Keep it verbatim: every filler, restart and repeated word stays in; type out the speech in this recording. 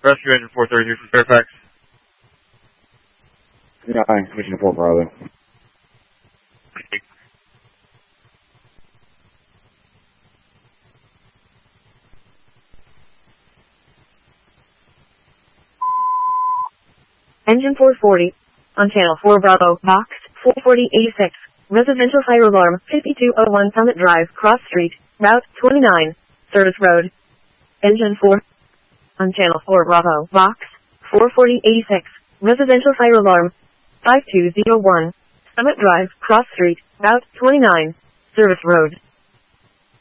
Rescue Engine four thirty-three from Fairfax. Yeah, hi. Mission four Bravo. Engine four forty. On channel four Bravo, box, four forty eighty-six. Residential fire alarm, fifty-two oh one Summit Drive, Cross Street, Route twenty-nine, Service Road. Engine four. On channel four Bravo, box, four forty eighty-six. Residential fire alarm, five two oh one. Summit Drive, Cross Street, Route twenty-nine, Service Road.